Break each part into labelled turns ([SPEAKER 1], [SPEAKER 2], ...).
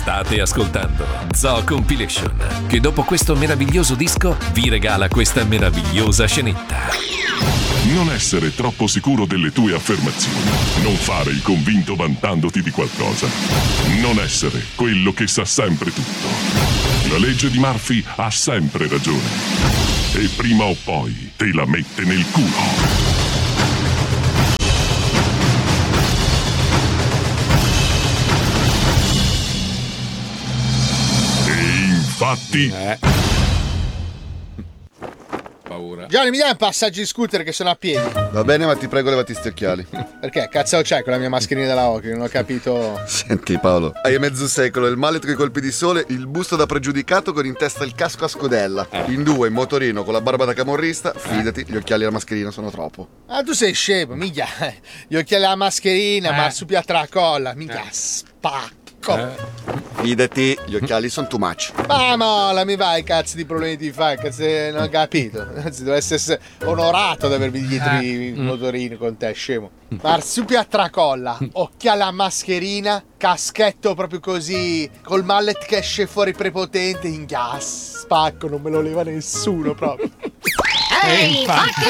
[SPEAKER 1] State ascoltando Zoo Compilation, che dopo questo meraviglioso disco vi regala questa meravigliosa scenetta.
[SPEAKER 2] Non essere troppo sicuro delle tue affermazioni. Non fare il convinto vantandoti di qualcosa. Non essere quello che sa sempre tutto. La legge di Murphy ha sempre ragione. E prima o poi te la mette nel culo. Infatti,
[SPEAKER 3] paura.
[SPEAKER 4] Gianni, mi dai un passaggio di scooter che sono a piedi?
[SPEAKER 5] Va bene, ma ti prego levati sti occhiali.
[SPEAKER 4] Perché? Cazzo c'hai con la mia mascherina della Oakley? Non ho capito.
[SPEAKER 5] Senti Paolo, hai mezzo secolo, il mallet con i colpi di sole, il busto da pregiudicato con in testa il casco a scodella. In due, in motorino, con la barba da camorrista, fidati, gli occhiali e la mascherina sono troppo.
[SPEAKER 4] Ah, tu sei scemo, minchia. Gli occhiali alla mascherina, marsupiatra la colla, minchia, spacco.
[SPEAKER 5] Fidati, gli occhiali sono too much.
[SPEAKER 4] Ma molla, mi vai, cazzo di problemi ti fai, cazzo, non ho capito. Anzi, dovresti essere onorato ad avermi dietro i motorini con te, scemo. Marsupiatra colla, occhiali a mascherina, caschetto proprio così, col mallet che esce fuori prepotente, minchia, spacco, non me lo leva nessuno proprio.
[SPEAKER 6] Ehi,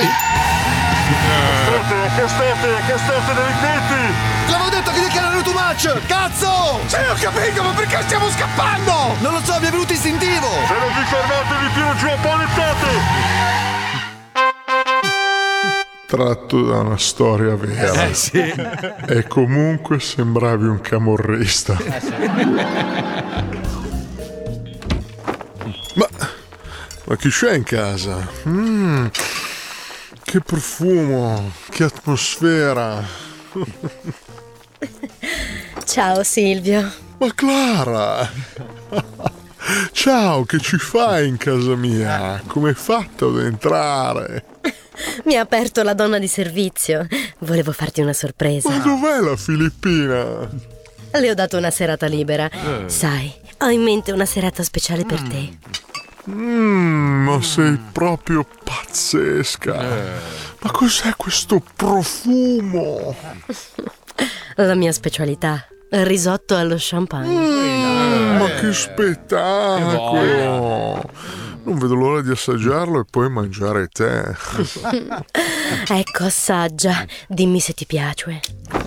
[SPEAKER 7] Che state delinquenti!
[SPEAKER 5] L'avevo detto che gli occhiali erano too much! Cazzo!
[SPEAKER 7] Sì, ho capito, ma perché stiamo scappando?
[SPEAKER 5] Non lo so, mi è venuto istintivo!
[SPEAKER 7] Se non vi fermate vi tiro giù a palettate!
[SPEAKER 8] Tratto da una storia vera.
[SPEAKER 3] Sì.
[SPEAKER 8] E comunque sembravi un camorrista. Ma chi c'è in casa? Che profumo, che atmosfera.
[SPEAKER 9] Ciao Silvio.
[SPEAKER 8] Ma Clara! Ciao, che ci fai in casa mia? Come hai fatto ad entrare?
[SPEAKER 9] Mi ha aperto la donna di servizio. Volevo farti una sorpresa.
[SPEAKER 8] Ma dov'è la Filippina?
[SPEAKER 9] Le ho dato una serata libera. Sai, ho in mente una serata speciale per te.
[SPEAKER 8] Ma sei proprio pazzesca. Ma cos'è questo profumo?
[SPEAKER 9] La mia specialità, il risotto allo champagne.
[SPEAKER 8] Ma che spettacolo! Non vedo l'ora di assaggiarlo e poi mangiare te.
[SPEAKER 9] Ecco, assaggia. Dimmi se ti piace.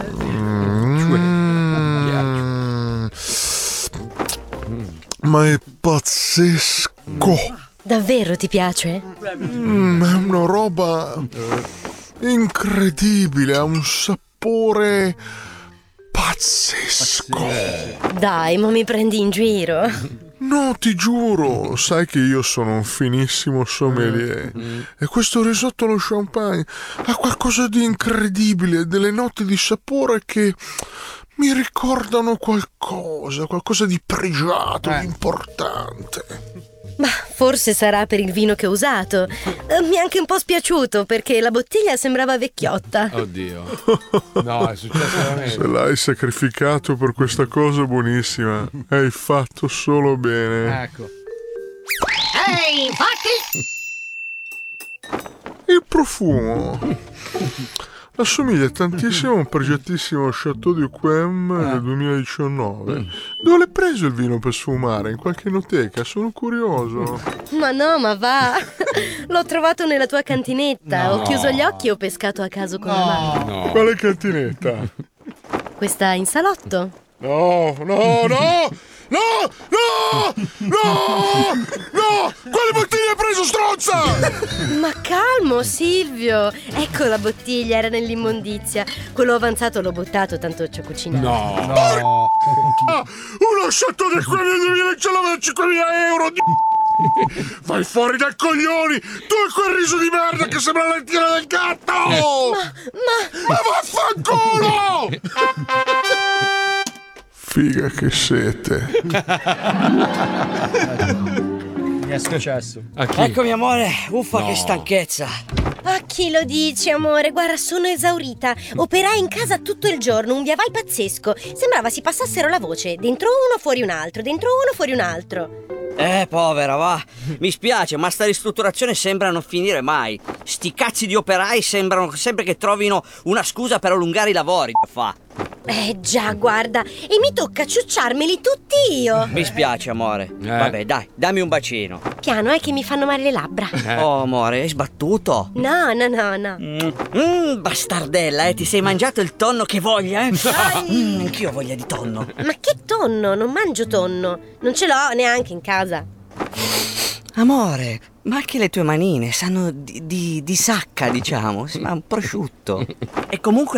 [SPEAKER 8] Ma è pazzesco!
[SPEAKER 9] Davvero ti piace?
[SPEAKER 8] È una roba incredibile, ha un sapore pazzesco.
[SPEAKER 9] Dai, ma mi prendi in giro?
[SPEAKER 8] No, ti giuro, sai che io sono un finissimo sommelier e questo risotto allo champagne ha qualcosa di incredibile, delle note di sapore che mi ricordano qualcosa di pregiato, di importante.
[SPEAKER 9] Ma forse sarà per il vino che ho usato. Mi è anche un po' spiaciuto perché la bottiglia sembrava vecchiotta.
[SPEAKER 3] Oddio. No, è successo veramente.
[SPEAKER 8] Se l'hai sacrificato per questa cosa buonissima, hai fatto solo bene.
[SPEAKER 3] Ecco.
[SPEAKER 6] Ehi,
[SPEAKER 8] Il profumo assomiglia tantissimo a un pregiatissimo Chateau de Quem del 2019. Dove l'hai preso il vino per sfumare? In qualche enoteca? Sono curioso.
[SPEAKER 9] Ma no, ma va. L'ho trovato nella tua cantinetta.
[SPEAKER 3] No.
[SPEAKER 9] Ho chiuso gli occhi e ho pescato a caso con la mano.
[SPEAKER 3] No.
[SPEAKER 8] Quale cantinetta?
[SPEAKER 9] Questa in salotto?
[SPEAKER 8] No! Quale bottiglia hai preso, stronza?
[SPEAKER 9] Ma calmo, Silvio. Ecco la bottiglia, era nell'immondizia. Quello avanzato l'ho buttato, tanto ci ho cucinato.
[SPEAKER 3] No.
[SPEAKER 8] Uno Chateau de Quem del 2019 da 5.000 euro! Vai fuori dai coglioni! Tu e quel riso di merda che sembra la lettiera del gatto! Ma vaffanculo! Figa che siete.
[SPEAKER 10] Mi è successo.
[SPEAKER 11] Eccomi amore, uffa che stanchezza.
[SPEAKER 9] A chi lo dici, amore? Guarda, sono esaurita. Operai in casa tutto il giorno, un via vai pazzesco. Sembrava si passassero la voce. Dentro uno, fuori un altro, dentro uno, fuori un altro.
[SPEAKER 11] Povera, va. Mi spiace, ma sta ristrutturazione sembra non finire mai. Sti cazzi di operai sembrano sempre che trovino una scusa per allungare i lavori, fa.
[SPEAKER 9] Già, guarda, e mi tocca ciucciarmeli tutti io.
[SPEAKER 11] Mi spiace, amore. Vabbè, dai, dammi un bacino.
[SPEAKER 9] Piano, che mi fanno male le labbra.
[SPEAKER 11] Oh, amore, hai sbattuto?
[SPEAKER 9] No.
[SPEAKER 11] Bastardella, ti sei mangiato il tonno che voglia, anch'io ho voglia di tonno.
[SPEAKER 9] Ma che tonno? Non mangio tonno. Non ce l'ho neanche in casa.
[SPEAKER 11] Amore, ma anche le tue manine sanno di sacca, diciamo. Sembra un prosciutto. E comunque